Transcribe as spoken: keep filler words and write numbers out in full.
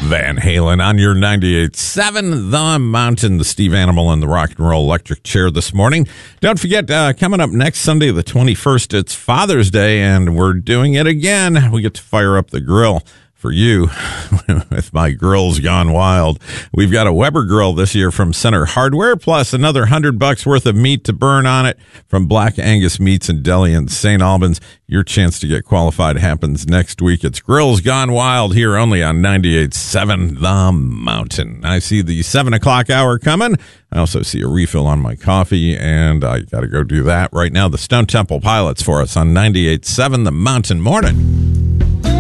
Van Halen on your ninety-eight point seven The Mountain, the Steve Animal and the Rock and Roll Electric Chair this morning. Don't forget, uh, coming up next Sunday, the twenty-first, it's Father's Day, and we're doing it again. We get to fire up the grill for you with my Grills Gone Wild. We've got a Weber grill this year from Center Hardware, plus another hundred bucks worth of meat to burn on it from Black Angus Meats and Deli in Saint Albans. Your chance to get qualified happens next week. It's Grills Gone Wild here only on ninety-eight point seven The Mountain. I see the seven o'clock hour coming. I also see a refill on my coffee, and I got to go do that right now. The Stone Temple Pilots for us on ninety-eight point seven The Mountain. Morning.